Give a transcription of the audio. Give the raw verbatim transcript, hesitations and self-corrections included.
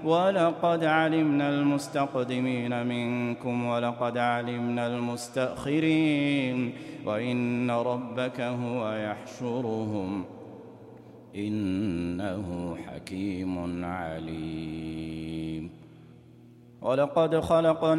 ولقد علمنا المستقدمين منكم ولقد علمنا المستأخرين وإن ربك هو يحشرهم إنه حكيم عليم. ولقد خلقنا